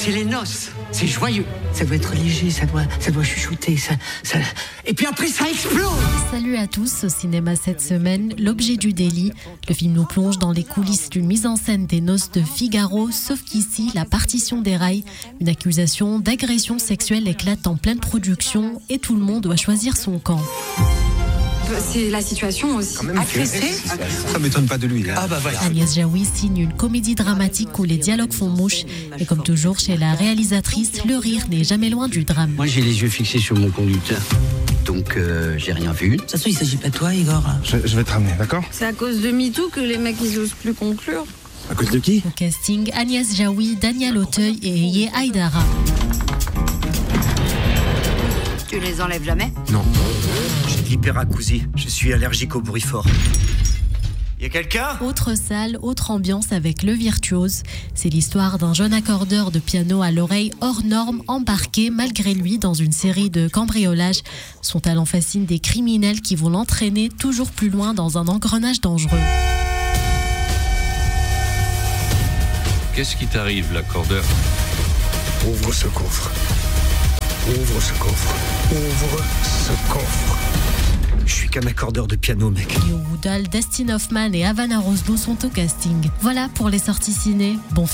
c'est les noces. C'est joyeux. Ça doit être léger, ça doit chuchoter. Ça... Et puis après, ça explose. Salut à tous, au cinéma cette semaine, L'objet du délit. Le film nous plonge dans les coulisses d'une mise en scène des noces de Figaro, sauf qu'ici, la partition déraille. Une accusation d'agression sexuelle éclate en pleine production et tout le monde doit choisir son camp. C'est la situation aussi. Agressé. Ça m'étonne pas de lui. Ah bah voilà. Agnès Jaoui signe une comédie dramatique où les dialogues font mouche. Et comme toujours chez la réalisatrice, le rire n'est jamais loin du drame. Moi, j'ai les yeux fixés sur mon conducteur. Donc, j'ai rien vu. De toute façon, il s'agit pas de toi, Igor. Je vais te ramener, d'accord? C'est à cause de MeToo que les mecs ils osent plus conclure. À cause de qui? Au casting, Agnès Jaoui, Daniel Auteuil et Eye Aïdara. Tu les enlèves jamais? Non. J'ai de l'hyperacousie. Je suis allergique au bruit fort. Y a quelqu'un? Autre salle, autre ambiance avec Le Virtuose. C'est l'histoire d'un jeune accordeur de piano à l'oreille hors norme, embarqué malgré lui dans une série de cambriolages. Son talent fascine des criminels qui vont l'entraîner toujours plus loin dans un engrenage dangereux. Qu'est-ce qui t'arrive, l'accordeur? Ouvre ce coffre. Ouvre ce coffre. Ouvre ce coffre. Je suis qu'un accordeur de piano, mec. Leo Woodall, Dustin Hoffman et Havana Rosebow sont au casting. Voilà pour les sorties ciné. Bon film.